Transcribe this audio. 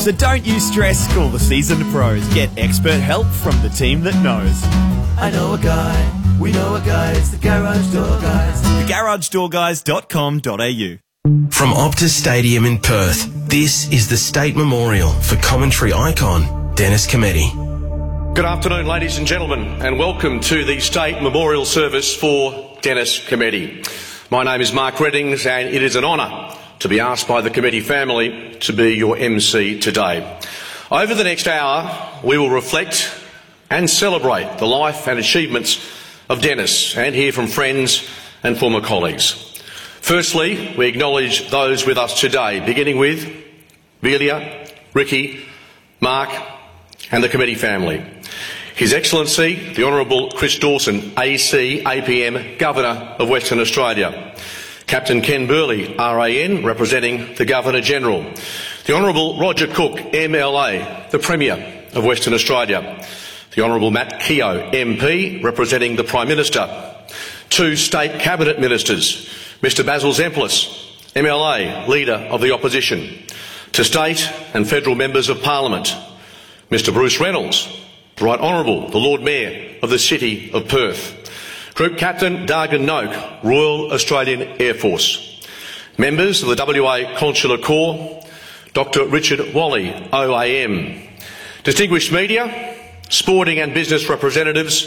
So don't you stress, call the seasoned pros. Get expert help from the team that knows. I know a guy, we know a guy, it's the Garage Door Guys. TheGarageDoorGuys.com.au. From Optus Stadium in Perth, this is the State Memorial for commentary icon Dennis Cometti. Good afternoon, ladies and gentlemen, and welcome to the State Memorial Service for Dennis Cometti. My name is Mark Reddings, and it is an honour to be asked by the Cometti family to be your MC today. Over the next hour, we will reflect and celebrate the life and achievements of Dennis and hear from friends and former colleagues. Firstly, we acknowledge those with us today, beginning with Velia, Ricky, Mark and the Cometti family. His Excellency, the Honourable Chris Dawson, AC, APM, Governor of Western Australia. Captain Ken Burley, RAN, representing the Governor-General. The Honourable Roger Cook, MLA, the Premier of Western Australia. The Honourable Matt Keogh, MP, representing the Prime Minister. Two State Cabinet Ministers, Mr Basil Zemplis, MLA, Leader of the Opposition. To State and Federal Members of Parliament, Mr Bruce Reynolds, Right Honourable, the Lord Mayor of the City of Perth. Group Captain Dargan Noak, Royal Australian Air Force. Members of the WA Consular Corps, Dr Richard Wally, OAM. Distinguished media, sporting and business representatives,